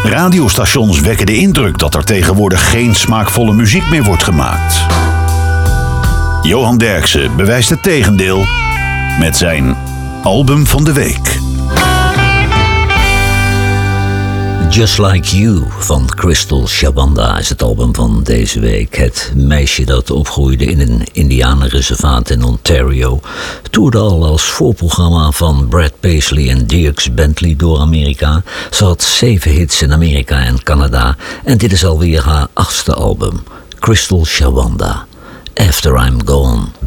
Radiostations wekken de indruk dat er tegenwoordig geen smaakvolle muziek meer wordt gemaakt. Johan Derksen bewijst het tegendeel met zijn album van de week. Just Like You van Crystal Shawanda is het album van deze week. Het meisje dat opgroeide in een indianenreservaat in Ontario toerde al als voorprogramma van Brad Paisley en Dierks Bentley door Amerika. Ze had 7 hits in Amerika en Canada en dit is alweer haar 8e album. Crystal Shawanda, After I'm Gone.